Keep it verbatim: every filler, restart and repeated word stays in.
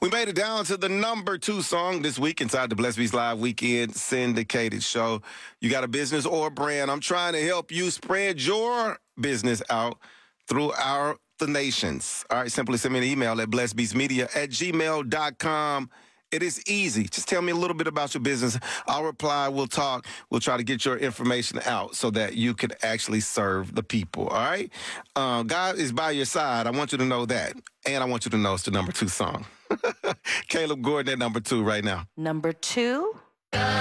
We made it down to the number two song this week inside the Blessed Beats Live Weekend syndicated show. You got a business or a brand. I'm trying to help you spread your business out through our the nations. All right, simply send me an email at blessedbeatsmedia at gmail dot com. It is easy. Just tell me a little bit about your business. I'll reply. We'll talk. We'll try to get your information out so that you could actually serve the people. All right? Uh, God is by your side. I want you to know that. And I want you to know it's the number two song. Caleb Gordon at number two right now. Number two.